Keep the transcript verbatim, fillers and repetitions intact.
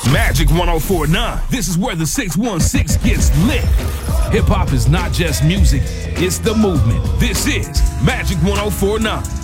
Magic one oh four point nine. This is where the six one six gets lit. Hip hop is not just music, it's the movement. This is Magic one oh four point nine.